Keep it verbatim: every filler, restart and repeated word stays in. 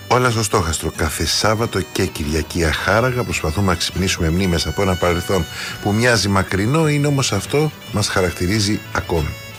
Όλα στο στόχαστρο. Κάθε Σάββατο και Κυριακή αχάραγα προσπαθούμε να ξυπνήσουμε μνήμες από ένα παρελθόν που μοιάζει μακρινό, είναι όμως αυτό μας χαρακτηρίζει ακόμη.